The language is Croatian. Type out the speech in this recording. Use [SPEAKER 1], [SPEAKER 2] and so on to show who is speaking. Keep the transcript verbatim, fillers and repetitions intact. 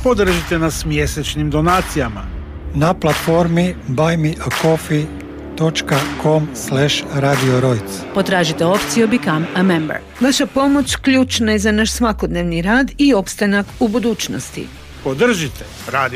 [SPEAKER 1] Podržite nas mjesečnim donacijama
[SPEAKER 2] na platformi buy me a coffee dot com slash radio rojc.
[SPEAKER 3] Potražite opciju Become a Member.
[SPEAKER 4] Vaša pomoć ključna je za naš svakodnevni rad i opstanak u budućnosti.
[SPEAKER 1] Podržite Radio